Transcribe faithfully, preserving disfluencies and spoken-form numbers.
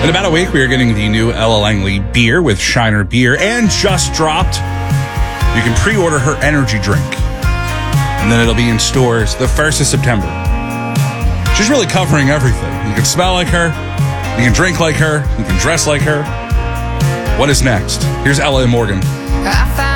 In about a week, we are getting the new Ella Langley beer with Shiner Beer, and just dropped. You can pre-order her energy drink, and then it'll be in stores the first of September. She's really covering everything. You can smell like her, you can drink like her, you can dress like her. What is next? Here's Ella and Morgan.